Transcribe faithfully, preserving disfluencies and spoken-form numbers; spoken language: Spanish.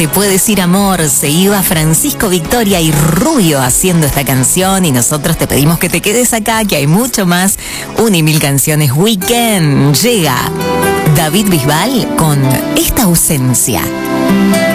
Te puedes ir, amor. Se iba Francisco Victoria y Rubio haciendo esta canción y nosotros te pedimos que te quedes acá, que hay mucho más. Un y mil canciones Weekend. Llega David Bisbal con Esta ausencia.